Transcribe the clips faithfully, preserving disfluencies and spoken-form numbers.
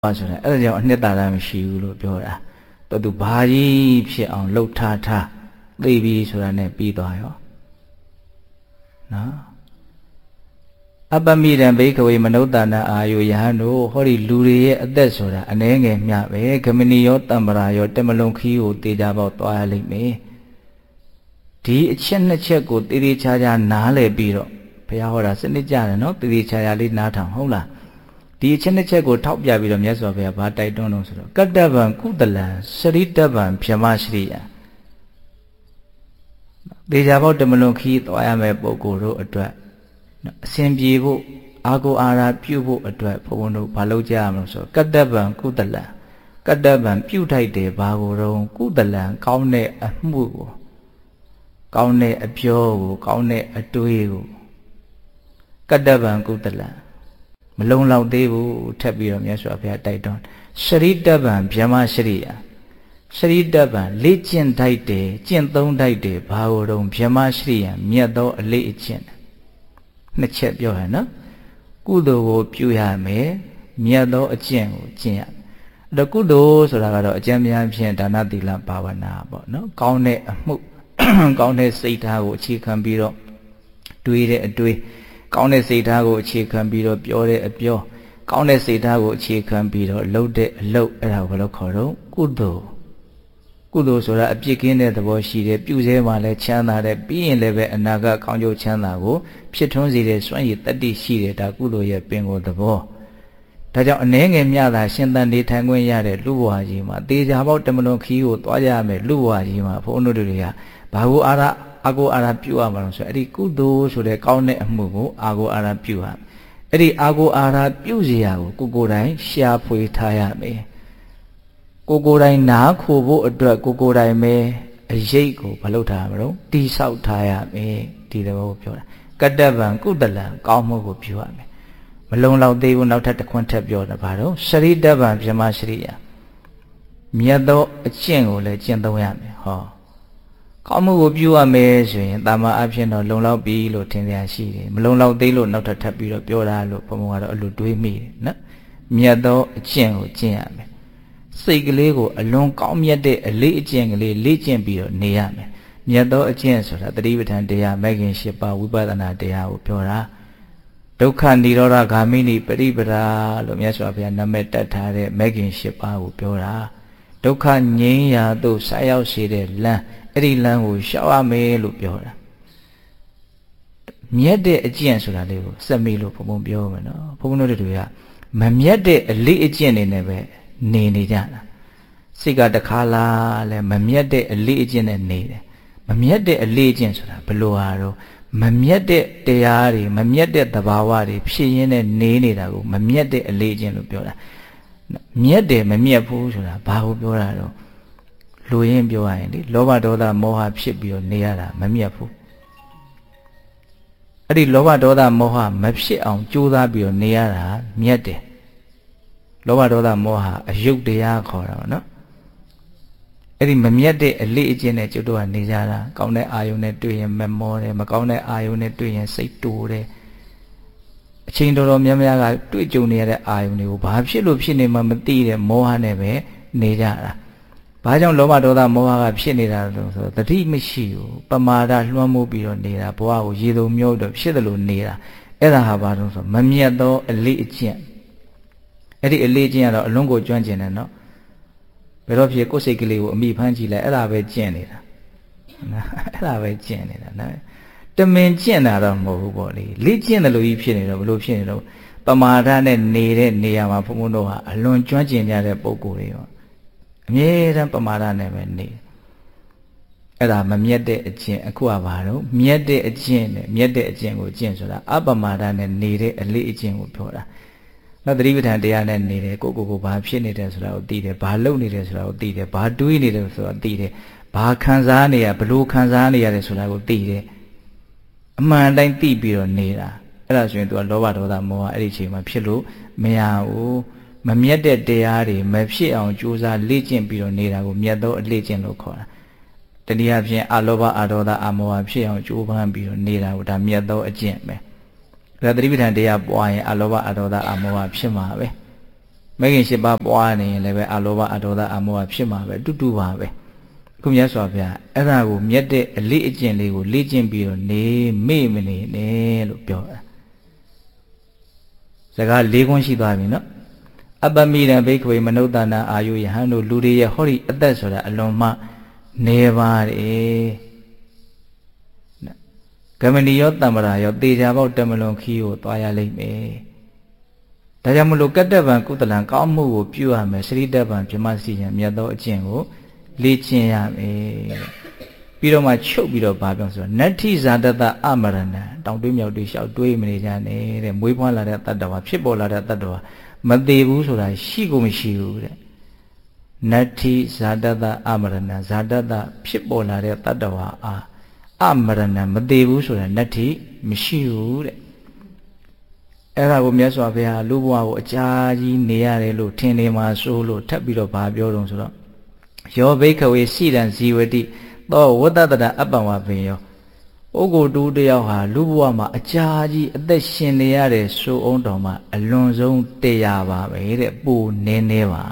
ဆိုတဲ့အဲ့ဒါကြောင့်အနှစ်သာရမရှိဘူးလို့ပြောတာတော်သူဘာကြီးဖြစ်အောင်လှုပ်ထားထားသိပြီဆိုတာနဲ့ပြီးသွားရောနော်အပမိတံဘိကဝေမနုဿာနာအာယုယဟန်တို့ဟောဒီလူတွေရဲ့အသက်ဆိုတာအနည်းငယ်မျှပဲဂမဏီရောတမ္ပရာရောတမလုံးခီးကိုတေချာပေါက်သွားရလိမ့်မယ်ဒီအချက်နှစ်ချက်ကိုတေတေချာချာနားလည်ပြီးတော့ဘုရားဟောတာစနစ်ကြတယ်နော်တေတေချာချာလေးနားထောင်ဟုတ်လားဒီအချက်နှစ်ချက်ကိုထောက်ပြပြီးတော့မြတ်စွာဘုရားဘာတိုက်တွန်းလို့ဆိုတော့ကတ္တဗံကုတလံစရိတဗံဗြဟ္မရှိယံတေချာပေါက်တမလုံးခီးသွားရမယ်ပုဂ္ဂိုလ်တို့အတွက်အစဉ်ပြေဖို့အာကိုအာရာပြုဖို့အတွက်ဘုန်းဘုန်းတို့ဘာလုပ်ကြရမလို့ဆိုကတ္တဗံကုတလံကတ္တဗံပြုထိုက်တယ်ဘာကိုတော့ကုတလံကောင်းတဲ့အမှုကိုကောင်းတဲ့အပြောကိုကောင်းတဲ့အတွေးကိုကတ္တဗံကုတလံမလုံလောက်သေးဘူးထပ်ပြီးတော့မြတ်စွာဘုရားတိုက်တွန်းစရိတဗံဗြဟ္မရှိယံစရိတဗံလေ့ကျင့်ထိုက်တယ်ကျင့်သုံးထိုက်တယ်ဘာကိုတော့ဗြဟ္မရှိယံမြတ်သောအလေးအကျင့်နှစ်ချက်ပြောရနော်ကုသိုလ်ကိုပြုရမယ်မြတ်သောအကျင့်ကိုကျင့်ရအဲ့တော့ကုသိုလ်ဆိုတာကတော့အကျဉ်းများဖြင့်ဒါနသီလဘာဝနာပေါ့နော်ကောင်းတဲ့အမှုကောင်းတဲ့စိတ်ဓာတ်ကိုအခြေခံပြီးတော့တွေးတဲ့အတွေးကောင်းတဲ့စိတ်ဓာတ်ကိုအခြေခံပြီးတော့ပြောတဲ့အပြောကောင်းတဲ့စိတ်ဓာတ်ကိုအခြေခံပြီးတော့လုပ်တဲ့အလုပ်အဲ့ဒါကိုဘယ်လိုခေါ်တော့ကုသိုလ်ကုသိုလ်ဆိုတာအပြစ်ကင်းတဲ့သဘောရှိတယ်ပြုစေမှလည်းချမ်းသာတယ်ပြီးရင်လည်းပဲအနာဂတ်ကောင်းကျိုးချမ်းသာကိုဖြစ်ထွန်းစေတဲ့စွမ်းရည်တတ္တိရှိတယ်ဒါကုသိုလ်ရဲ့ပင်ကိုယ်သဘောဒါကြောင့်အနည်းငယ်မြတာရှင်သန်နေထိုင်ခွင့်ရတဲ့လူဘဝကြီးမှာတေချာပေါက်တမလွန်ခီးကိုသွားရမယ်လူဘဝကြီးမှာဘုန်းတော်တွေကဘာကိုအာရအာကိုအာရပြုရမှာလို့ဆိုအဲ့ဒီကုသိုလ်ဆိုတဲ့ကောင်းတဲ့အမှုကိုအာကိုအာရပြုရအဲ့ဒီအာကိုအာရပြုစရာကိုကိုကိုယ်တိုင်ရှာဖွေထားရမယ်ကိုကိုယ်တိုင်နားခိုဖို့အတွက်ကိုကိုယ်တိုင်ပဲအရေးကိုမလုပ်ထားရမလို့တိဆောက်ထားရမယ်ဒီသဘောကိုပြောတာကတ္တဗံကုတလံကောင်းမှုကိုပြုရမယ်မလုံလောက်သေးဘူးနောက်ထပ်တစ်ခွန်းထပ်ပြောတာဘာလို့စရိတဗံဗြဟ္မရှိယံမြတ်သောအကျင့်ကိုလည်းကျင့်သုံးရမယ်ဟောကောင်းမှုကိုပြုရမယ်ဆိုရင်တာမန်အဖြစ်တော့လုံလောက်ပြီလို့ထင်ကြရှိတယ်မလုံလောက်သေးလို့နောက်ထပ်ထပ်ပြီးတော့ပြောတာလို့ဘုံဘုံကတော့အလိုတွေးမိတယ်နော်မြတ်သောအကျင့်ကိုကျင့်ရမယ်စိတ်ကလေးကိုအလွန်ကောင်းမြတ်တဲ့အလေးအကျင့်ကလေးလေ့ကျင့်ပြီးတော့နေရမယ်မြတ်သောအကျင့်ဆိုတာတတိပဋ္ဌာန်တရားမဂ်ခင်၈ပါးဝိပဿနာတရားကိုပြောတာဒုက္ခនិရောဓဂာမိနိပရိပဒါလို့မြတ်စွာဘုရားနာမည်တက်ထားတဲ့မဂ်ခင်၈ပါးကိုပြောတာဒုက္ခငြိမ်းရာသို့ဆက်ရောက်စေတဲ့လမ်းအဲ့ဒီလမ်းကိုရှောက်ရမယ်လို့ပြောတာမြတ်တဲ့အကျင့်ဆိုတာလေးကိုစက်မိလို့ဘုံဘုံပြောမယ်နော်ဘုံဘုံတို့တွေကမမြတ်တဲ့အလေးအကျင့်နေနဲ့ပဲနေနေကြတာစိတ်ကတခါလားလဲမမြတ်တဲ့အလေးအကျင့်နဲ့နေတယ်မမြတ်တဲ့အလေးအကျင့်ဆိုတာဘယ်လိုဟာတော့မမြတ်တဲ့တရားတွေမမြတ်တဲ့သဘာဝတွေဖြစ်ရင်းနဲ့နေနေတာကိုမမြတ်တဲ့အလေးအကျင့်လို့ပြောတာမြတ်တယ်မမြတ်ဘူးဆိုတာဘာကိုပြောတာတော့လူရင်းပြောရရင်လေလောဘဒေါသမောဟဖြစ်ပြီးတော့နေရတာမမြတ်ဘူးအဲ့ဒီလောဘဒေါသမောဟမဖြစ်အောင်ကြိုးစားပြီးတော့နေရတာမြတ်တယ်လောဘဒေါသမောဟအယုတ်တရားခေါ်တာပေါ့နော်အဲ့ဒီမမြတ်တဲ့အလေးအကျင့်နဲ့ကျွတ်တော့နေကြတာကောင်းတဲ့အာယုန်နဲ့တွေ့ရင်မမောတယ်မကောင်းတဲ့အာယုန်နဲ့တွေ့ရင်စိတ်တိုးတယ်အချိန်တော်တော်များများကတွေ့ကြုံနေရတဲ့အာယုန်တွေကိုဘာဖြစ်လို့ဖြစ်နေမှမသိတဲ့မောဟနဲ့ပဲနေကြတာဘာကြောင့်လောဘဒေါသမောဟကဖြစ်နေတာလဲဆိုတော့တတိမရှိဘူးပမာဒလွှမ်းမိုးပြီးတော့နေတာဘဝကိုရေစုံမျိုးတော့ဖြစ်တယ်လို့နေတာအဲ့ဒါဟာဘာလို့ဆိုမမြတ်သောအလေးအကျင့်အဲ့ဒီအလေးကျင့်ရတော့အလုံးကိုကျွမ်းကျင်တယ်နော်ဘယ်တော့ဖြစ်ကိုယ်စိတ်ကလေးကိုအမိဖမ်းကြည့်လိုက်အဲ့ဒါပဲကျင့်နေတာအဲ့ဒါပဲကျင့်နေတာနော်တမင်ကျင့်တာတော့မဟုတ်ဘူးပေါ့လေလေ့ကျင့်တယ်လို့ကြီးဖြစ်နေတော့ဘလို့ဖြစ်နေတော့ပမာဒနဲ့နေတဲ့နေရာမှာဘုံဘုံတို့ဟာအလွန်ကျွမ်းကျင်ကြတဲ့ပုံကိုယ်တွေရောအမြဲတမ်းပမာဒနဲ့ပဲနေအဲ့ဒါမမြတ်တဲ့အကျင့်အခုကဘာတော့မြတ်တဲ့အကျင့်နဲ့မြတ်တဲ့အကျင့်ကိုကျင့်ဆိုတာအပမာဒနဲ့နေတဲ့အလေးအကျင့်ကိုပြောတာနောက်သတိပဋ္ဌာန်တရားနဲ့နေတယ်ကိုကိုကိုဘာဖြစ်နေတယ်ဆိုတာကိုသိတယ်ဘာလုပ်နေတယ်ဆိုတာကိုသိတယ်ဘာတွေးနေတယ်ဆိုတာသိတယ်ဘာခံစားနေရဘလို့ခံစားနေရတယ်ဆိုတာကိုသိတယ်အမှန်တိုင်းသိပြီးတော့နေတာအဲ့ဒါဆိုရင် तू ကလောဘဒေါသမောဟအဲ့ဒီအချိန်မှာဖြစ်လို့မရဘူးမမြတ်တဲ့တရားတွေမဖြစ်အောင်ကြိုးစားလေ့ကျင့်ပြီးတော့နေတာကိုမြတ်သောအလေ့ကျင့်လို့ခေါ်တာတနည်းအားဖြင့်အလောဘအဒေါသအမောဟဖြစ်အောင်ကြိုးပမ်းပြီးတော့နေတာကိုဒါမြတ်သောအကျင့်ပဲဒါသတိပဋ္ဌာန်တရားပွားရင်အလောဘအဒေါသအမောဟဖြစ်မှာပဲမဲခင်ရှစ်ပါးပွားနေရင်လည်းပဲအလောဘအဒေါသအမောဟဖြစ်မှာပဲတူတူပါပဲခုမြတ်စွာဘုရားအဲ့ဒါကိုမြတ်တဲ့အလေးအကျင့်လေးကိုလေ့ကျင့်ပြီးတော့နေမေ့မနေနဲ့လို့ပြောတာစကား၄ခွန်းရှိသွားပြီနော်အပမိရံဘိက္ခဝေမနုဿာနာအာယုယဟန်တို့လူတွေရဲ့ဟောဒီအသက်ဆိုတာအလွန်မှနေပါတယ်ဂမဏီရောတမ္ပရာရောတေချာပေါက်တမလွန်ခီးကိုသွားရလိမ့်မယ်ဒါကြောင့်မလို့ကတ္တဗံကုသလံကောင်းမှုကိုပြုရမယ်စရိတ္တဗံဗြဟ္မစီယံမြတ်သောအကျင့်ကိုလေ့ကျင့်ရမယ်ပြီးတော့မှချုပ်ပြီးတော့ဗာပြောဆိုနတ္ထိဇာတတအမရဏံတောင်တွေးမြောက်တွေးလျှောက်တွေးမနေကြနဲ့တဲ့မွေးဖွားလာတဲ့တတ္တဝါဖြစ်ပေါ်လာတဲ့တတ္တဝါမသေးဘူးဆိုတာရှိကိုမရှိဘူးတဲ့နတ္ထိဇာတတအမရဏံဇာတတဖြစ်ပေါ်လာတဲ့တတ္တဝါအားအမရဏံမသေးဘူးဆိုတာနတ္ထိမရှိဘူးတဲ့အဲ့ဒါကိုမြတ်စွာဘုရားလူဘဝကိုအကြာကြီးနေရတယ်လို့ထင်နေမှာစိုးလို့ထပ်ပြီးတော့ဗာပြောတော့ဆိုတော့ယောဘိခဝေစိတံဇီဝတိသောဝတ္တတရအပ္ပဝပင်ယောပုဂ္ဂိုလ်တူတယောက်ဟာလူဘဝမှာအကြာကြီးအသက်ရှင်နေရတဲ့ဆိုအောင်တော်မှာအလွန်ဆုံးတရားပါပဲတဲ့ပူနေနေပါ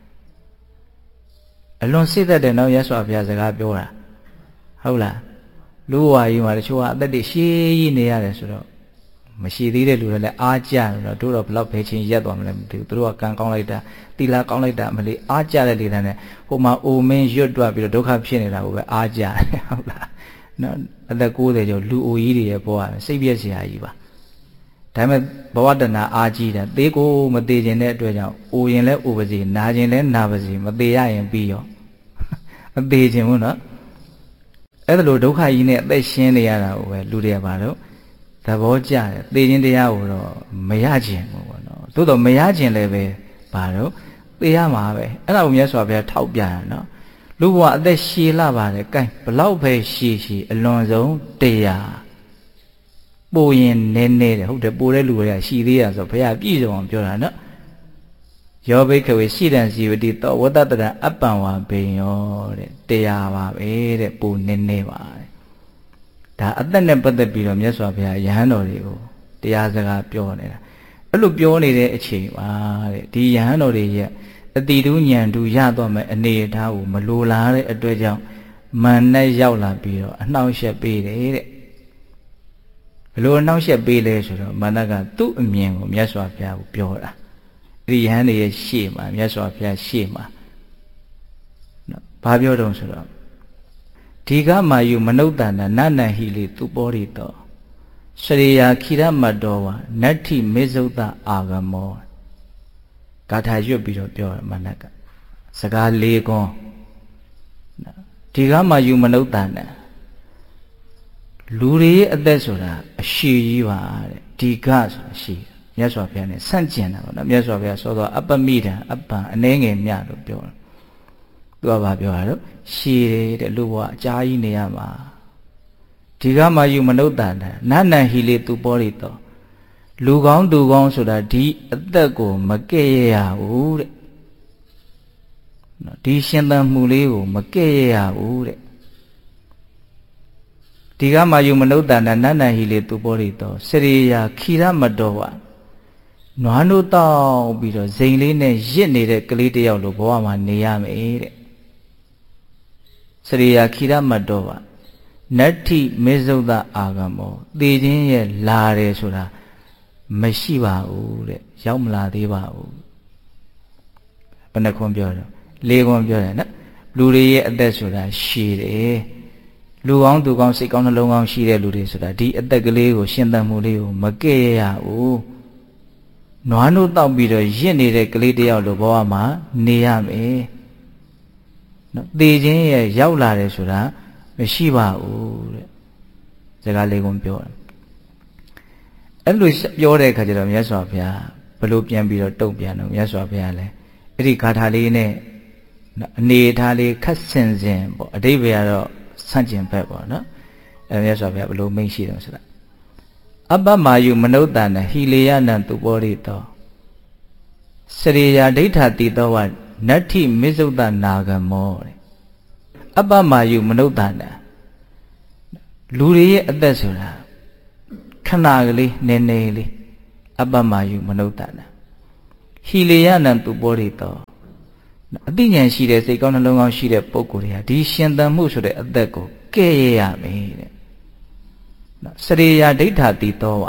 တဲ့အလွန်စိတ်သက်တဲ့နောက်ရသော်ဘုရားစကားပြောတာဟုတ်လားလူဘဝကြီးမှာတချို့ကအသက်တွေရှည်ကြီးနေရတယ်ဆိုတော့မရှိသေးတဲ့လူတွေလည်းအားကြတယ်တော့တို့တော့ဘလောက်ပဲချင်းရက်သွားမလဲမသိဘူးတို့ကကံကောင်းလိုက်တာတီလာကောင်းလိုက်တာမလေးအားကြတဲ့လေတန်းနဲ့ဟိုမှာအိုမင်းရွတ်တွပြီးတော့ဒုက္ခဖြစ်နေတာကိုပဲအားကြတယ်ဟုတ်လားနော်အသက်၉၀ကျော်လူအိုကြီးတွေရဲ့ဘဝစိတ်ပြည့်စရာကြီးပါဒါပေမဲ့ဘဝတဏအားကြီးတယ်သေကိုမသေးခြင်းတဲ့အတွက်ကြောင့်အိုရင်လည်းအိုပါစေနာခြင်းလည်းနာပါစေမသေးရရင်ပြီးရောမသေးခြင်းဘူးနော်အဲ့ဒါလိုဒုက္ခကြီးနဲ့အသက်ရှင်းနေရတာကိုပဲလူတွေကပါတော့သဘောကျတယ်သေခြင်းတရားကိုတော့မရခြင်းဘူးပေါ့နော်သို့တော့မရခြင်းလည်းပဲပါတော့သေရမှာပဲအဲ့ဒါကိုမြတ်စွာဘုရားထောက်ပြတာနော်လူဘဝအသက်ရှည်လာပါတယ်ကဲဘလောက်ပဲရှည်ရှည်အလွန်ဆုံးတရားပိုရင်နည်းနည်းတယ်ဟုတ်တယ်ပိုတဲ့လူတွေကရှည်သေးရဆိုဘုရားပြည့်စုံအောင်ပြောတာနော်ယောဘိခဝေရှိတံဇီဝတိသောဝတ္တတရအပ္ပံဝဘေယောတဲ့တရားပါပဲတဲ့ပိုနည်းနည်းပါဒါအသက်နဲ့ပတ်သက်ပြီးတော့မြတ်စွာဘုရားယဟန်တော်တွေကိုတရားစကားပြောနေတာအဲ့လိုပြောနေတဲ့အချိန်ပါတဲ့ဒီယဟန်တော်တွေရဲ့အတိတူဉာဏ်တူရတော့မယ်အနေအထားကိုမလိုလားတဲ့အတွက်ကြောင့်မာနရောက်လာပြီးတော့အနှောင့်အယှက်ပေးတယ်တဲ့ဘယ်လိုအနှောင့်အယှက်ပေးလဲဆိုတော့မာနကသူ့အမြင်ကိုမြတ်စွာဘုရားကိုပြောတာအဲ့ဒီယဟန်တွေရဲ့ရှေ့မှာမြတ်စွာဘုရားရှေ့မှာနော်ဘာပြောတော့ဆိုတော့ဒီကမာယုမနုဿာနာနနဟိလေသူပောရိတောစရိယာခိရမတောဝနတ္ထိမေဇုတ္တအာဂမောဂါထာရွတ်ပြီးတော့ပြောတယ်မနက်ကစကားလေးကွန်းဒီကမာယုမနုဿာနာလူတွေရဲ့အသက်ဆိုတာအရှိကြီးပါတဲ့ဒီကဆိုတာရှိမြတ်စွာဘုရားနဲ့ဆန့်ကျင်တာပေါ့နော်မြတ်စွာဘုရားဆိုတော့အပ္ပမိတံအပ္ပံအနှဲငယ်မြလို့ပြောတယ်သူကဘာပြောတာတော့ရှည်တဲ့လူဘဝအကြာကြီးနေရမှာဒီကမာယုမနုဿာနာနနဟိလေသူပောရိတောလူကောင်းသူကောင်းဆိုတာဒီအသက်ကိုမကဲ့ရရဘူးတဲ့နော်ဒီရှင်သန်မှုလေးကိုမကဲ့ရရဘူးတဲ့ဒီကမာယုမနုဿာနာနနဟိလေသူပောရိတောစရိယာခိရမတောဝနွားနို့တောက်ပြီးတော့ဇိမ်လေးနဲ့ရစ်နေတဲ့ကလေးတယောက်လိုဘဝမှာနေရမယ်တဲ့စရိယာခိရမတောဝနတ္ထိမေဇုတ္တအာဂမောသေခြင်းရဲ့လာတယ်ဆိုတာမရှိပါဘူးတဲ့ရောက်မလာသေးပါဘူးဘယ်နှခွန်းပြောတော့လေးခွန်းပြောတယ်နော်လူတွေရဲ့အသက်ဆိုတာရှည်တယ်လူကောင်းသူကောင်းစိတ်ကောင်းနှလုံးကောင်းရှိတဲ့လူတွေဆိုတာဒီအသက်ကလေးကိုရှင်သန်မှုလေးကိုမကဲ့ရဘူးနွားနို့တောက်ပြီးတော့ရစ်နေတဲ့ကလေးတယောက်လိုဘဝမှာနေရမယ်နော်သေခြင်းရဲ့ရောက်လာတယ်ဆိုတာမရှိပါဘူးတဲ့စကားလေးကုန်ပြောတယ်အဲ့လိုပြောတဲ့အခါကျတော့မြတ်စွာဘုရားဘလို့ပြန်ပြီးတော့တုံ့ပြန်တော့မြတ်စွာဘုရားလည်းအဲ့ဒီဂါထာလေးနဲ့အနေထားလေးခက်ဆင်ဆင်ပေါ့အဓိပ္ပာယ်ကတော့ဆန့်ကျင်ဘက်ပေါ့နော်အဲ့မြတ်စွာဘုရားဘလို့မိန့်ရှိတယ်ဆိုတာအပ္ပမာယုမနုဿာနဟိလေယနံသူပောရိတောစရိယာဒိဋ္ဌတိတောဝနတ္ထိမေဇုတ္တနာဂမောတဲ့အပ္ပမာယုမနုဿာနလူတွေရဲ့အသက်ဆိုတာခဏကလေးနည်းနည်းလေးအပ္ပမာယုမနုဿာနဟီလေယနံသူဘောရီတော့အသိဉာဏ်ရှိတဲ့စိတ်ကောင်းနှလုံးကောင်းရှိတဲ့ပုဂ္ဂိုလ်တွေကဒီရှင်သန်မှုဆိုတဲ့အသက်ကိုကဲ့ရရမယ်တဲ့စရိယာဒိဋ္ဌာတိတော်ဝ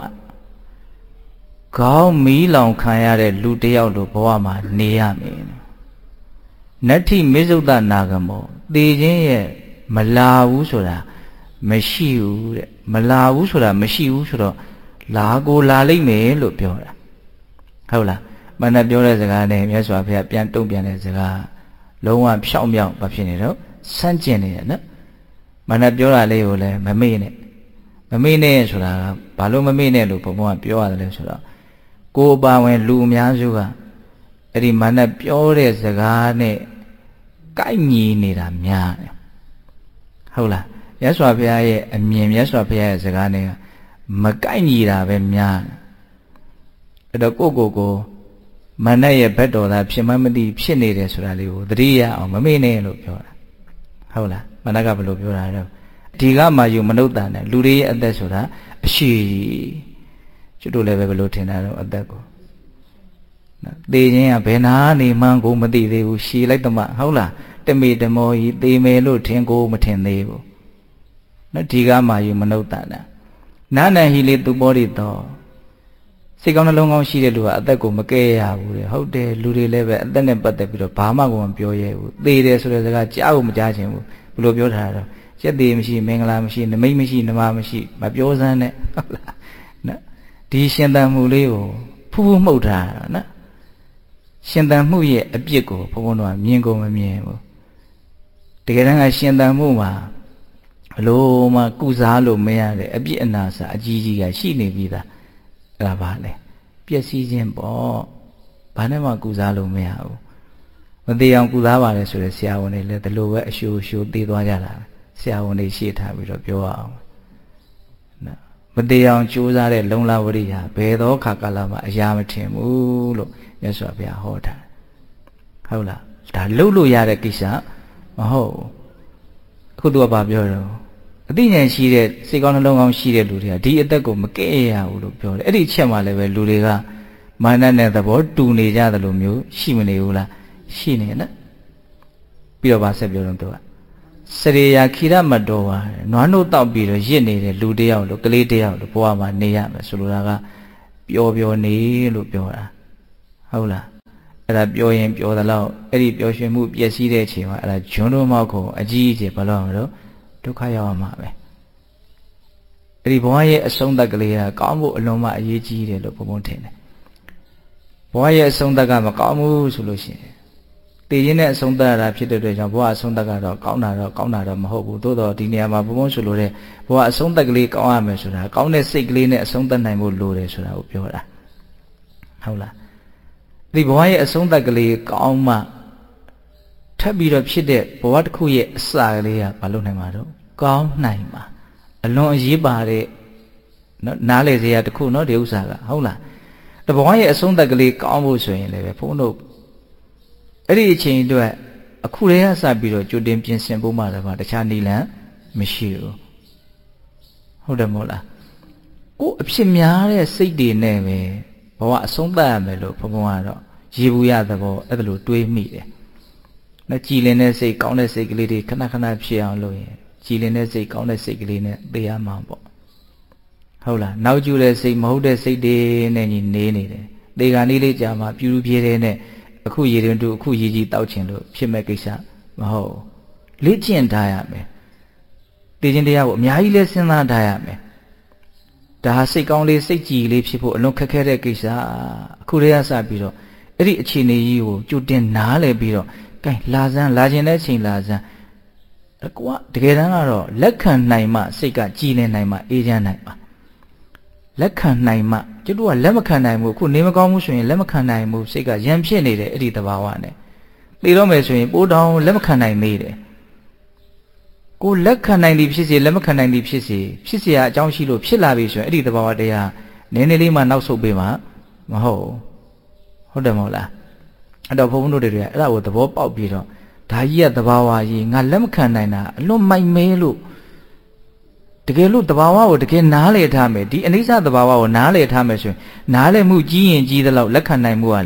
ခေါင်းမီးလောင်ခံရတဲ့လူတယောက်လိုဘဝမှာနေရမယ်နတ္ထိမေဇုဒ္ဒနာဂမောသေခြင်းရဲ့မလာဘူးဆိုတာမရှိဘူးတဲ့မလာဘူးဆိုတာမရှိဘူးဆိုတော့လာကိုလာလိမ့်မယ်လို့ပြောတာဟုတ်လားမနက်ပြောတဲ့စကားနဲ့မြတ်စွာဘုရားပြန်တုံ့ပြန်တဲ့စကားလုံးဝဖြောင်းမြောက်ဘာဖြစ်နေတော့စမ်းကျင်နေတယ်နော်မနက်ပြောတာလေးကိုလည်းမမေ့နဲ့မမေ့နဲ့ဆိုတာကဘာလို့မမေ့နဲ့လို့ဘုံဘုံကပြောရတယ်လဲဆိုတော့ကိုယ်ပါဝင်လူအများစုကအဲ့ဒီမနက်ပြောတဲ့စကားနဲ့ကိုက်ညီနေတာများတယ်ဟုတ်လားမြတ်စွာဘုရားရဲ့အမြင်မြတ်စွာဘုရားရဲ့စကားနဲ့မကိုက်ညီတာပဲများတယ်အဲ့တော့ကိုကိုကိုမနက်ရဲ့ဘက်တော်သားဖြစ်မှမသိဖြစ်နေတယ်ဆိုတာလေးကိုသတိရအောင်မမေ့နဲ့လို့ပြောတာဟုတ်လားမနက်ကဘယ်လိုပြောတာလဲဒီကမှယူမနုဿာနဲ့လူတွေရဲ့အသက်ဆိုတာအရှိကျွတ်တို့လည်းပဲဘယ်လိုထင်တာတော့အသက်ကိုသေခြင်းကဘယ်နာနေမှန်းကိုမသိသေးဘူးရှည်လိုက်တမဟုတ်လားတမေတမောကြီးသေမယ်လို့ထင်ကိုမထင်သေးဘူးနော်ဒီကမှယူမနုဿာနဲ့နာနံဟိလေသူဘောရိတော့စိတ်ကောင်းနှလုံးကောင်းရှိတဲ့လူကအသက်ကိုမကဲရဘူးတဲ့ဟုတ်တယ်လူတွေလည်းပဲအသက်နဲ့ပတ်သက်ပြီးတော့ဘာမှကိုမပြောရဲဘူးသေတယ်ဆိုတဲ့စကားကြားကိုမကြားချင်ဘူးဘယ်လိုပြောထားတာတော့ရက်သေးမရှိမင်္ဂလာမရှိနမိတ်မရှိနမမရှိမပြောစမ်းနဲ့ဟုတ်လားနော်ဒီရှင်သန်မှုလေးကိုဖူးဖူးမှုတ်ထားတာနော်ရှင်သန်မှုရဲ့အပြစ်ကိုဘုန်းဘုန်းတို့ကမြင်ကုန်မမြင်ဘူးတကယ်တမ်းကရှင်သန်မှုမှာဘလို့မှကုစားလို့မရတဲ့အပြစ်အနာစာအကြီးကြီးကရှိနေပြီးသားအဲ့ဒါပါလေပျက်စီးခြင်းပေါ့ဘာနဲ့မှကုစားလို့မရဘူးမသေးအောင်ကုစားပါတယ်ဆိုတဲ့ဆရာဝန်တွေလည်းဒီလိုပဲအရှိုးအရှိုးသိသွားကြတာဆရာဝန်တွေရှေ့ထားပြီးတော့ပြောအောင်နော်မသေးအောင်ကြိုးစားတဲ့လုံလဝရိယဘယ်သောခါကာလမှာအရာမထင်ဘူးလို့မြတ်စွာဘုရားဟောထားဟုတ်လားဒါလှုပ်လို့ရတဲ့ကိစ္စမဟုတ်အခုသူကဘာပြောတော့အသိဉာဏ်ရှိတဲ့စိတ်ကောင်းနှလုံးကောင်းရှိတဲ့လူတွေကဒီအသက်ကိုမကဲ့ရဘူးလို့ပြောတယ်အဲ့ဒီချက်မှလည်းပဲလူတွေကမာနနဲ့သဘောတူနေကြသလိုမျိုးရှိမနေဘူးလားရှိနေနော်ပြီးတော့ဗာဆက်ပြောတော့သူကစရိယာခိရမတော်ပါနွားနို့တောက်ပြီးတော့ရစ်နေတဲ့လူတယောက်လို့ကလေးတယောက်လို့ဘဝမှာနေရမယ်ဆိုလိုတာကပျော်ပျော်နေလို့ပြောတာဟုတ်လားအဲ့ဒါပြောရင်ပြောသလောက်အဲ့ဒီပျော်ရွှင်မှုပျက်စီးတဲ့အချိန်မှာအဲ့ဒါဂျွန်းတော်မောက်ကိုအကြီးအကျယ်ဘာလို့မလို့ဒုက္ခရောက်မှာပဲအဲ့ဒီဘဝရဲ့အဆုံးသတ်ကလေးကကောင်းဖို့အလုံးမအရေးကြီးတယ်လို့ဘုံဘုံထင်တယ်ဘဝရဲ့အဆုံးသတ်ကမကောင်းဘူးဆိုလို့ရှိရင်တည်ခြင်းနဲ့အဆုံးသတ်ရတာဖြစ်တဲ့အတွက်ကြောင့်ဘဝအဆုံးသတ်ကတော့ကောင်းတာတော့ကောင်းတာတော့မဟုတ်ဘူးသို့တော့ဒီနေရာမှာဘုံဘုံဆိုလို့တဲ့ဘဝအဆုံးသတ်ကလေးကောင်းရမယ်ဆိုတာကောင်းတဲ့စိတ်ကလေးနဲ့အဆုံးသတ်နိုင်ဖို့လိုတယ်ဆိုတာကိုပြောတာဟုတ်လားဒီဘဝရဲ့အဆုံးသတ်ကလေးကောင်းမှထပ်ပြီးတော့ဖြစ်တဲ့ဘဝတစ်ခုရဲ့အစကလေးကမလုပ်နိုင်ပါတော့ကောင်းနိုင်မှာအလွန်အရေးပါတဲ့နော်နားလေစရာတစ်ခုနော်ဒီဥစ္စာကဟုတ်လားတဘဝရဲ့အဆုံးသတ်ကလေးကောင်းဖို့ဆိုရင်လည်းပဲဘုန်းတို့အဲ့ဒီအချိန်အတွက်အခုတည်းကစပြီးတော့ကြိုတင်ပြင်ဆင်ဖို့မှလည်းပါတခြားနည်းလမ်းမရှိဘူးဟုတ်တယ်မဟုတ်လားကိုယ်အဖြစ်များတဲ့စိတ်တွေနဲ့ပဲဘဝအဆုံးသတ်ရမယ်လို့ဘုံဘုံကတော့ရေဘူးရသဘောအဲ့ဒါလိုတွေးမိတယ်နော်ကြည်လင်တဲ့စိတ်ကောင်းတဲ့စိတ်ကလေးတွေခဏခဏဖြစ်အောင်လုပ်ရင်ကြည်လင်တဲ့စိတ်ကောင်းတဲ့စိတ်ကလေးနဲ့သိရမှာပေါ့ဟုတ်လားနောက်ကျတဲ့စိတ်မဟုတ်တဲ့စိတ်တွေနဲ့ညီနေနေတယ်သေခါနည်းလေးကြာမှပြူပြူပြေးတဲ့နဲ့အခုရေတွင်တူအခုရေကြီးတောက်ချင်လို့ဖြစ်မဲ့ကိစ္စမဟုတ်လေ့ကျင့်ထားရမယ်သိခြင်းတရားကိုအများကြီးလဲစဉ်းစားထားရမယ်ဒါဟာစိတ်ကောင်းလေးစိတ်ကြည်လေးဖြစ်ဖို့အလွန်ခက်ခဲတဲ့ကိစ္စအခုတည်းကစပြီးတော့အဲ့ဒီအခြေအနေကြီးကိုကြိုတင်နားလည်ပြီးတော့ကဲလာစမ်းလာခြင်းတဲ့အချိန်လာစမ်းကွာတကယ်တမ်းကတော့လက်ခံနိုင်မှစိတ်ကကြည်လင်နိုင်မှအေးချမ်းနိုင်မှာလက်ခံနိုင်မှကျတို့ကလက်မခံနိုင်ဘူးအခုနေမကောင်းဘူးဆိုရင်လက်မခံနိုင်ဘူးစိတ်ကရံဖြစ်နေတယ်အဲ့ဒီသဘာဝနဲ့သိတော့မယ်ဆိုရင်ပိုးတောင်လက်မခံနိုင်သေးတယ်ကိုလက်ခံနိုင်သည်ဖြစ်စေလက်မခံနိုင်သည်ဖြစ်စေဖြစ်เสียအကြောင်းရှိလို့ဖြစ်လာပြီဆိုရင်အဲ့ဒီသဘာဝတရားနည်းနည်းလေးမှနောက်ဆုတ်ပေးမှာမဟုတ်ဟုတ်တယ်မဟုတ်လားအဲ့တော့ဘုန်းဘုန်းတို့တွေကအဲ့ဒါကိုသဘောပေါက်ပြီးတော့ဒါကြီးကသဘာဝကြီးငါလက်မခံနိုင်တာအလွန်မိုက်မဲလို့တကယ်လို့သဘာဝကိုတကယ်နားလည်ထားမယ်ဒီအနိစ္စသဘာဝကိုနားလည်ထားမယ်ဆိုရင်နားလည်မှုကြီးရင်ကြီးသလောက်လက်ခံနိုင်မှုကလည်း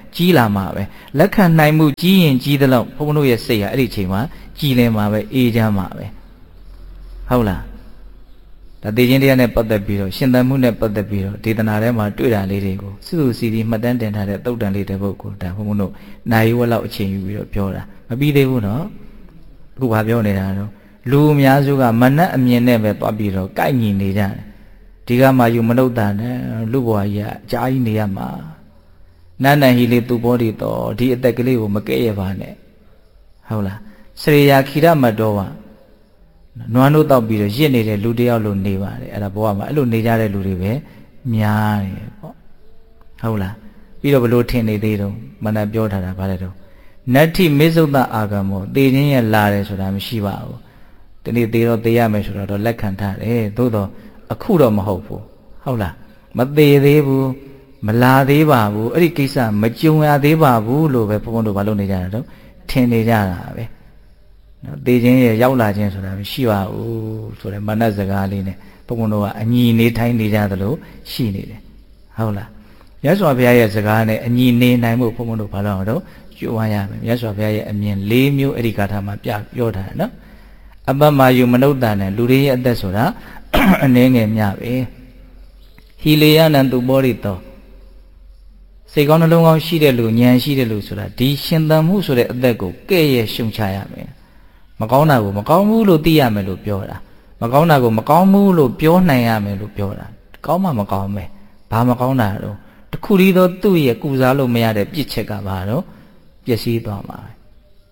ကြီးလာမှာပဲလက်ခံနိုင်မှုကြီးရင်ကြီးသလောက်ဘုန်းဘုန်းတို့ရဲ့စိတ်ဟာအဲ့ဒီအချိန်မှာကြည်လင်မှာပဲအေးချမ်းမှာပဲဟုတ်လားဒါသိချင်းတရားနဲ့ပတ်သက်ပြီးတော့ရှင်သန်မှုနဲ့ပတ်သက်ပြီးတော့ဒေသနာထဲမှာတွေ့တာလေးတွေကိုစုစုစည်းစည်းမှတ်တမ်းတင်ထားတဲ့သုတ်တန်လေးတစ်ပုဒ်ကိုဒါဘုန်းဘုန်းတို့နိုင်ဝက်လောက်အချိန်ယူပြီးတော့ပြောတာမပြီးသေးဘူးနော်အခုဘာပြောနေတာတော့လူအများစုကမနှက်အမြင်နဲ့ပဲသွားပြီးတော့ကိုက်ညီနေကြတယ်ဒီကမှယူမနှုတ်တာနဲ့လူဘဝကြီးကအကြာကြီးနေရမှာနန္နဟီလေးသူဘောဒီတော့ဒီအသက်ကလေးကိုမကဲ့ရပါနဲ့ဟုတ်လားစရိယာခိရမတော်ဝနွားတို့တောက်ပြီးတော့ရစ်နေတဲ့လူတယောက်လိုနေပါတယ်အဲ့ဒါဘဝမှာအဲ့လိုနေကြတဲ့လူတွေပဲများတယ်ပေါ့ဟုတ်လားပြီးတော့ဘလို့ထင်နေသေးတော့မနပြောထားတာဗါလဲတော့နတ္ထိမေသုတ္တအာဂမောသေခြင်းရဲ့လာတယ်ဆိုတာမရှိပါဘူးဒီနေ့သေတော့သေရမယ်ဆိုတော့လက်ခံထားတယ်သို့တော့အခုတော့မဟုတ်ဘူးဟုတ်လားမသေးသေးဘူးမလာသေးပါဘူးအဲ့ဒီကိစ္စမကြုံရသေးပါဘူးလို့ပဲဘုန်းဘုန်းတို့ဘာလို့နေကြတာတော့ထင်နေကြတာပဲနော်သေခြင်းရဲ့ရောက်လာခြင်းဆိုတာမရှိပါဘူးဆိုတဲ့မနက်စကားလေးနဲ့ဘုန်းဘုန်းတို့ကအညီနေထိုင်နေကြသလိုရှိနေတယ်ဟုတ်လားမြတ်စွာဘုရားရဲ့စကားနဲ့အညီနေနိုင်မှုဘုန်းဘုန်းတို့ဘာလို့အောင်တော့ကြိုးဝါရမယ်မြတ်စွာဘုရားရဲ့အမြင်၄မျိုးအဲ့ဒီဂါထာမှာပြပြောထားတယ်နော်အပ္ပမယုမနုဿာနဲ့လူတွေရဲ့အသက်ဆိုတာအနည်းငယ်မြပဲဟီလေယနံသူဘောရိတောစိတ်ကောင်းနှလုံးကောင်းရှိတဲ့လူဉာဏ်ရှိတဲ့လူဆိုတာဒီရှင်သန်မှုဆိုတဲ့အသက်ကိုကဲ့ရဲ့ရှုံချရမယ်မကောင်းတာကိုမကောင်းဘူးလို့သိရမယ်လို့ပြောတာမကောင်းတာကိုမကောင်းဘူးလို့ပြောနိုင်ရမယ်လို့ပြောတာကောင်းမှမကောင်းပဲဘာမကောင်းတာတော့တခုတည်းသောသူ့ရဲ့ကုစားလို့မရတဲ့ပြစ်ချက်ကဘာတော့ပျက်စီးသွားမှာပဲ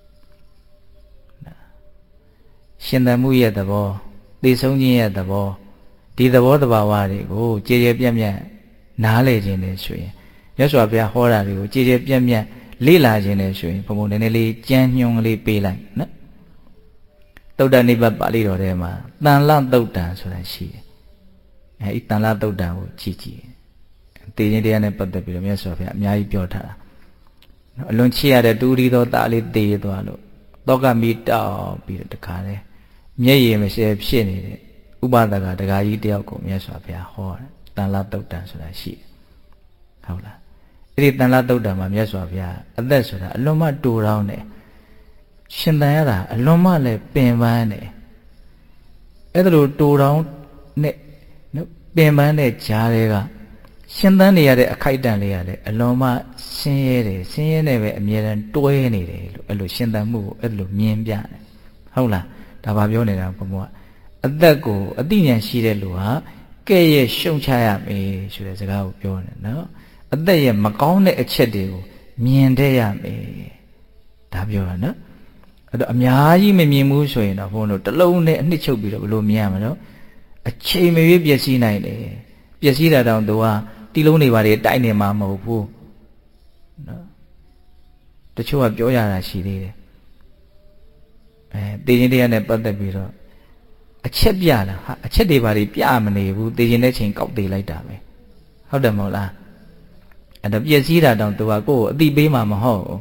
ရှင်သန်မှုရဲ့သဘောသိဆုံးခြင်းရဲ့သဘောဒီသဘောတဘာဝတွေကိုကြည်ကြဲပြန့်ပြန့်နားလည်ခြင်းနဲ့ဆိုရင်မြတ်စွာဘုရားဟောတာတွေကိုကြည်ကြဲပြန့်ပြန့်လေ့လာခြင်းနဲ့ဆိုရင်ဘုံဘုံနည်းနည်းလေးကြမ်းညွှန်းလေးပေးလိုက်နော်သုတ္တနိဗ္ဗာန်ပါဠိတော်ထဲမှာတန်လသုတ်တံဆိုတာရှိတယ်အဲဒီတန်လသုတ်တံကိုကြည့်ကြည့်တေခြင်းတရားနဲ့ပတ်သက်ပြီးတော့မြတ်စွာဘုရားအများကြီးပြောထားတာနော်အလွန်ချစ်ရတဲ့တူရီသောသားလေးတေးသွားလို့တောကမိတောက်ပြီးတော့တခါလေမျက်ရည်မရှိဖြစ်နေတဲ့ဥပဒကဒကာကြီးတယောက်ကိုမြတ်စွာဘုရားဟောတယ်တန်လသုတ်တံဆိုတာရှိတယ်ဟုတ်လားအဲ့ဒီတန်လသုတ်တံမှာမြတ်စွာဘုရားအသက်ဆိုတာအလွန်မှတူတောင်းတယ်ရှင်သန်ရတာအလွန်မှလည်းပင်ပန်းတယ်အဲ့ဒါလိုတူတောင်းနဲ့နော်ပင်ပန်းတဲ့ကြားတွေကရှင်သန်နေရတဲ့အခိုက်အတန့်လေးရတယ်အလွန်မှဆင်းရဲတယ်ဆင်းရဲနေပဲအမြဲတမ်းတွဲနေတယ်လို့အဲ့လိုရှင်သန်မှုကိုအဲ့လိုမြင်ပြတယ်ဟုတ်လားဒါဘာပြောနေတာဘုံကအသက်ကိုအသိဉာဏ်ရှိတဲ့လူဟာကဲ့ရဲ့ရှုံချရမယ်ဆိုတဲ့စကားကိုပြောတယ်နော်အသက်ရဲ့မကောင်းတဲ့အချက်တွေကိုမြင်တတ်ရမယ်ဒါပြောတာနော်အဲ့တော့အများကြီးမမြင်ဘူးဆိုရင်တော့ဘုန်းတို့တစ်လုံးနဲ့အနှစ်ချုပ်ပြီးတော့ဘယ်လိုမြင်ရမလဲအချိန်မရွေးပျက်စီးနိုင်တယ်ပျက်စီးတာတောင်သူကတီလုံးတွေပါတွေတိုက်နေမှာမဟုတ်ဘူးနော်တချို့ကပြောရတာရှိသေးတယ်အဲတေခြင်းတရားနဲ့ပတ်သက်ပြီးတော့အချက်ပြတာဟာအချက်တွေပါတွေပြမနေဘူးတေခြင်းတဲ့ချိန်ကောက်သေးလိုက်တာပဲဟုတ်တယ်မဟုတ်လားအဲ့တော့ပျက်စီးတာတောင်သူကကိုယ့်ကိုအတိပေးမှာမဟုတ်ဘူး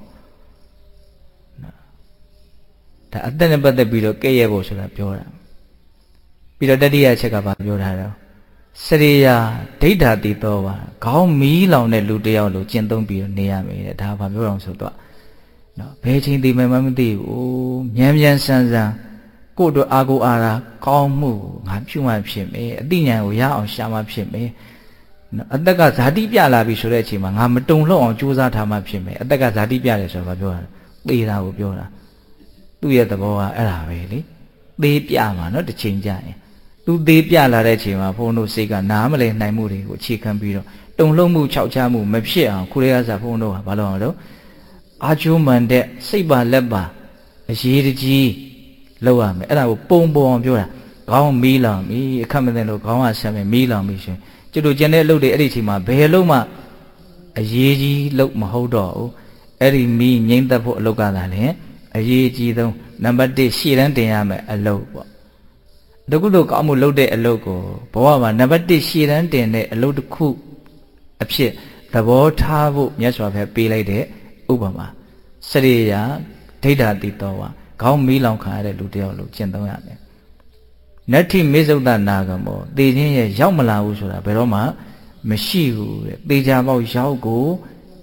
ဒါအသက်နဲ့ပတ်သက်ပြီးတော့ကဲ့ရဲ့ဖို့ဆိုတာပြောတာပြီးတော့တတိယအချက်ကဘာပြောထားတော့စရိယာဒိဋ္ဌာတိသောပါခေါင်းမီးလောင်တဲ့လူတယောက်လိုကျင့်သုံးပြီးတော့နေရမယ်တဲ့ဒါဘာပြောအောင်ဆိုတော့နော်ဘယ်ချိန်ဒီမှမမသိဘူးမြန်မြန်ဆန်ဆန်ကိုယ့်တို့အာကိုအာရာကောင်းမှုငါပြုမှဖြစ်မယ်အသိဉာဏ်ကိုရအောင်ရှာမှဖြစ်မယ်နော်အသက်ကဇာတိပြလာပြီဆိုတဲ့အချိန်မှာငါမတုံ့လောက်အောင်ကြိုးစားထားမှဖြစ်မယ်အသက်ကဇာတိပြတယ်ဆိုတော့ပြောတာသေတာကိုပြောတာသူ့ရဲ့သဘောကအဲ့ဒါပဲလေသေးပြမှာနော်တစ်ချိန်ကြာရင်သူသေးပြလာတဲ့အချိန်မှာဘုန်းတို့စိတ်ကနားမလည်နိုင်မှုတွေကိုအခြေခံပြီးတော့တုံ့လုံမှုခြောက်ခြားမှုမဖြစ်အောင်ခုလေးကစားဘုန်းတို့ကဘာလို့အောင်တော့အာကျိုးမှန်တဲ့စိတ်ပါလက်ပါအရေးတကြီးလောက်ရမယ်အဲ့ဒါကိုပုံပုံအောင်ပြောတာခေါင်းမီးလောင်ပြီအခက်မသိလို့ခေါင်းကဆက်မယ်မီးလောင်ပြီရှင်ကျတို့ကျန်တဲ့အလုပ်တွေအဲ့ဒီအချိန်မှာဘယ်လုံးမှအရေးကြီးလို့မဟုတ်တော့ဘူးအဲ့ဒီမီးငိမ့်သက်ဖို့အလုပ်ကသာလေအရေးကြီးဆုံးနံပါတ်တစ်ရှေ့တန်းတင်ရမယ်အလုပ်ပေါ့တခုတော့ကောင်းမှုလုပ်တဲ့အလုပ်ကိုဘဝမှာနံပါတ်တစ်ရှေ့တန်းတင်တဲ့အလုပ်တစ်ခုအဖြစ်သဘောထားဖို့မြတ်စွာဘုရားပေးလိုက်တဲ့ဥပမာစရိယာဒိဋ္ဌာတိတောဝါခေါင်းမီးလောင်ခံရတဲ့လူတယောက်လို့ကျင့်သုံးရမယ်နတ္ထိမေဇုတ္တနာဂမောသေခြင်းရဲ့ရောက်မလာဘူးဆိုတာဘယ်တော့မှမရှိဘူးတဲ့သေချာပေါက်ရောက်ကို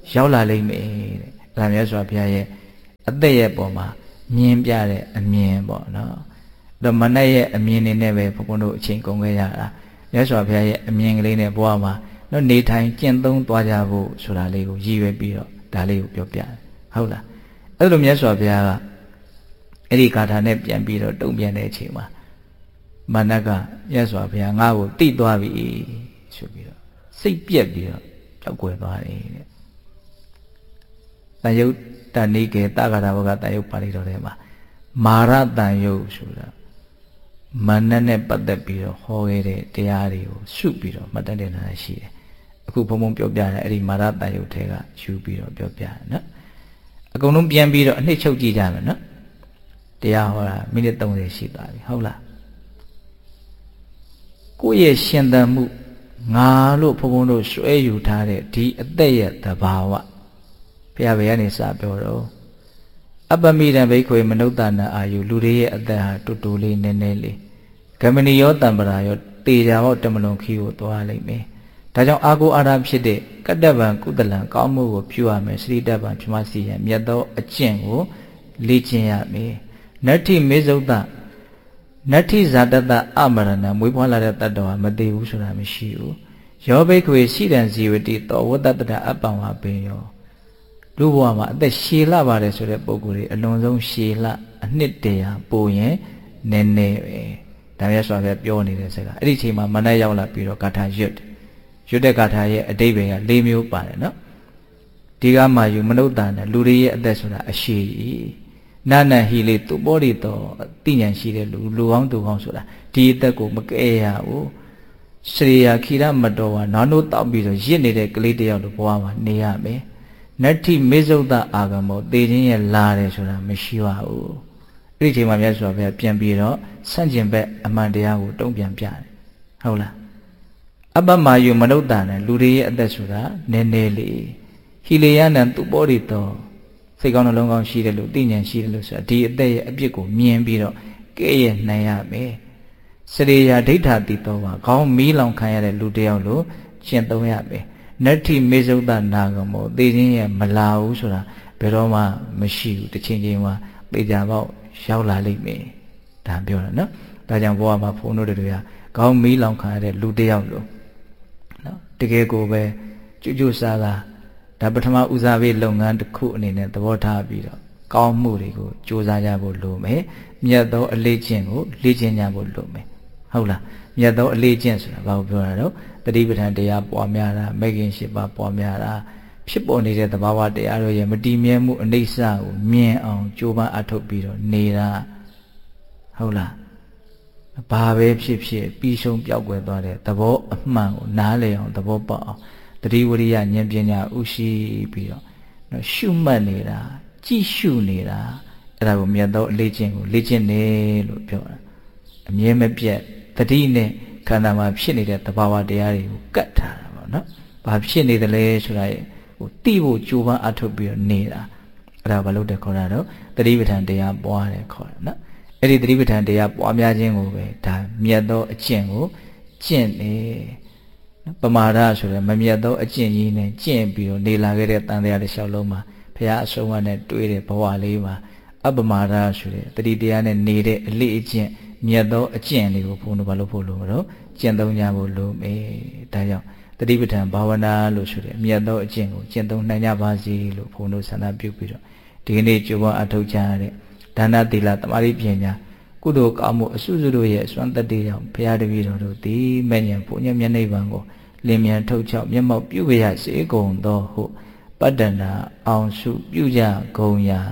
ရောက်လာလိမ့်မယ်တဲ့ဒါမြတ်စွာဘုရားရဲ့အသက်ရဲ့ပေါ်မှာမြင်ပြတဲ့အမြင်ပေါ့နော်တော့မနဲ့ရဲ့အမြင်နေနဲ့ပဲဘုန်းဘုန်းတို့အချိန်ကုန်ခဲ့ရတာမြတ်စွာဘုရားရဲ့အမြင်ကလေးနဲ့ဘဝမှာတော့နေထိုင်ကျင့်သုံးသွားကြဖို့ဆိုတာလေးကိုရည်ရွယ်ပြီးတော့ဒါလေးကိုပြောပြတယ်ဟုတ်လားအဲ့လိုမြတ်စွာဘုရားကအဲ့ဒီဂါထာနဲ့ပြန်ပြီးတော့တုံ့ပြန်တဲ့အချိန်မှာမနကမြတ်စွာဘုရားငါ့ကိုတိသွားပြီဆိုပြီးတော့စိတ်ပြက်ပြီးတော့ကြောက်ွယ်သွားတယ်တဲ့တန်ယုတ်တဏိကေတဂါထာဘောကတန်ယုတ်ပါဠိတော်ထဲမှာမာရတန်ယုတ်ဆိုတာမနနဲ့ပတ်သက်ပြီးတော့ဟောခဲ့တဲ့တရားတွေကိုရှုပြီးတော့မှတ်တတ်နေတာရှိတယ်အခုဘုံဘုံပြောပြတယ်အဲ့ဒီမာရတန်ယုတ်ထဲကယူပြီးတော့ပြောပြတယ်နော်အကုန်လုံးပြန်ပြီးတော့အနှစ်ချုပ်ကြည့်ကြမယ်နော်တရားဟောတာမိနစ်သုံးဆယ်ရှိသွားပြီဟုတ်လားကိုယ့်ရဲ့ရှင်သန်မှုငါလို့ဘုံဘုံတို့ဆွဲယူထားတဲ့ဒီအသက်ရဲ့သဘာဝဘုရားဘယ်ကနေစပြောတော့အပမိတံဘိက္ခွေမနုဿာနာအာယုလူတွေရဲ့အသက်ဟာတူတူလေးနည်းနည်းလေးဂမဏီယောတံပရာယောတေကြဘောတမလွန်ခီကိုသွားလိမ့်မယ်ဒါကြောင့်အာကိုအာရဖြစ်တဲ့ကတ္တဗံကုသလံကောင်းမှုကိုပြုရမယ်စရိတ္တဗံပြမစီရမြတ်သောအကျင့်ကိုလေ့ကျင့်ရမယ်နတ္ထိမေဇုတ္တနတ္ထိဇာတတအမရဏမွေးဖွားလာတဲ့တတ္တဝါမသေးဘူးဆိုတာမရှိဘူးယောဘိက္ခွေရှိတံဇီဝတိတောဝတ္တတအပ္ပံဝပင်ယောလူဘဝမှာအသက်ရှည်လာပါတယ်ဆိုတဲ့ပုံကိုယ်တွေအလွန်ဆုံးရှည်လာအနှစ်တရာပိုရင်နည်းနည်းပဲဒါမြတ်စွာဘုရားပြောနေတဲ့စကားအဲ့ဒီအချိန်မှာမနက်ရောက်လာပြီးတော့ဂါထာရွတ်ရွတ်တဲ့ဂါထာရဲ့အဓိပ္ပာယ်က၄မျိုးပါတယ်နော်ဒီကမှယူမနုဿာနဲ့လူတွေရဲ့အသက်ဆိုတာအရှိကြီးနာနဟိလေသူပေါ်ရီတော့သိဉာဏ်ရှိတဲ့လူလူကောင်းသူကောင်းဆိုတာဒီအသက်ကိုမကဲရဘူးစရိယာခိရမတော်ဝါနာနိုးတောက်ပြီးတော့ရစ်နေတဲ့ကလေးတယောက်လိုဘဝမှာနေရမယ်နတ္ထိမေဇုတ္တအာဂမောသေခြင်းရဲ့လာတယ်ဆိုတာမရှိပါဘူးအဲ့ဒီအချိန်မှာမြတ်စွာဘုရားပြန်ပြီးတော့ဆန့်ကျင်ဘက်အမှန်တရားကိုတုံ့ပြန်ပြတယ်ဟုတ်လားအပ္ပမယုမနုဿာနဲ့လူတွေရဲ့အသက်ဆိုတာနည်းနည်းလေးဟိလေယနံသူပေါ်ရီတော့စိတ်ကောင်းနှလုံးကောင်းရှိတယ်လို့သိဉာဏ်ရှိတယ်လို့ဆိုတာဒီအသက်ရဲ့အပြစ်ကိုမြင်ပြီးတော့ကဲ့ရဲ့နိုင်ရမယ်စရိယာဒိဋ္ဌာတိတော်ပါခေါင်းမီးလောင်ခံရတဲ့လူတယောက်လို့ရှင်းသုံးရမယ်နတ္ထိမေဇုတ္တနာဂမောသေခြင်းရဲ့မလာဘူးဆိုတာဘယ်တော့မှမရှိဘူးတစ်ချိန်ချိန်မှာပေကြပေါ့ရောက်လာလိမ့်မယ်ဒါပြောတာနော်ဒါကြောင့်ဘဝမှာဘုန်းတို့တွေကခေါင်းမီးလောင်ခံရတဲ့လူတယောက်လို့နော်တကယ်ကိုပဲကျွတ်ကျွတ်စားစားဒါပထမဦးစားပေးလုပ်ငန်းတစ်ခုအနေနဲ့သဘောထားပြီးတော့ကောင်းမှုတွေကိုကြိုးစားကြဖို့လိုမယ်မြတ်သောအလေးကျင့်ကိုလေ့ကျင့်ကြဖို့လိုမယ်ဟုတ်လားမြတ်သောအလေးကျင့်ဆိုတာဘာကိုပြောတာတော့တတိပဋ္ဌာန်တရားပွားများတာမဂ်ခင်၈ပါးပွားများတာဖြစ်ပေါ်နေတဲ့သဘာဝတရားတို့ရဲ့မတည်မြဲမှုအနိစ္စကိုမြင်အောင်ကြိုးပမ်းအထောက်ပြီးတော့နေတာဟုတ်လားဘာပဲဖြစ်ဖြစ်ပြီးဆုံးပြောက်ွယ်သွားတဲ့သဘောအမှန်ကိုနားလည်အောင်သဘောပေါက်အောင်တတိဝရိယဉာဏ်ပညာဥရှိပြီးတော့ရှုမှတ်နေတာကြည့်ရှုနေတာအဲ့ဒါကိုမြတ်သောအလေးကျင့်ကိုလေ့ကျင့်တယ်လို့ပြောတာအမြဲမပြတ်တတိနဲ့ခန္ဓာမှာဖြစ်နေတဲ့သဘာဝတရားတွေကိုကတ်ထားတာပေါ့နော်။ဘာဖြစ်နေသလဲဆိုတာဟိုတိဖို့ကြိုးပမ်းအထုတ်ပြီးတော့နေတာအဲ့ဒါဘာလို့တဲ့ခေါ်တာတော့တတိပဋ္ဌာန်တရားပွားတယ်ခေါ်တာနော်။အဲ့ဒီတတိပဋ္ဌာန်တရားပွားများခြင်းကိုပဲဒါမြတ်သောအကျင့်ကိုကျင့်နေနော်ပမာဒဆိုတဲ့မမြတ်သောအကျင့်ကြီးနဲ့ကျင့်ပြီးတော့နေလာခဲ့တဲ့တန်တရားတစ်လျှောက်လုံးမှာဘုရားအဆုံးအမနဲ့တွေ့တဲ့ဘဝလေးမှာအပမာဒဆိုတဲ့တတိတရားနဲ့နေတဲ့အလေးအကျင့်မြတ်သောအကျင့်လေးကိုဘုန်းတော်ဘာလို့ဖို့လို့မလို့ကျင့်သုံးကြဖို့လိုမယ်ဒါကြောင့်တတိပဋ္ဌာန်ဘာဝနာလို့ဆိုတဲ့မြတ်သောအကျင့်ကိုကျင့်သုံးနိုင်ကြပါစေလို့ဘုန်းတော်ဆန္ဒပြုပြီးတော့ဒီကနေ့ကြိုးပမ်းအထောက်ကြရတဲ့ဒါနသီလသမာဓိပညာကုသိုလ်ကောင်းမှုအစုစုတို့ရဲ့စွမ်းတတ္တိကြောင့်ဘုရားတပည့်တော်တို့သည်မဲ့ဉဏ်ဘုညမျက်နှိပ်ပံကိုလင်းမြန်ထုတ်ချောက်မျက်မှောက်ပြုကြရစေကုန်သောဟုပတ္တနာအောင်စုပြုကြကုန်ရာ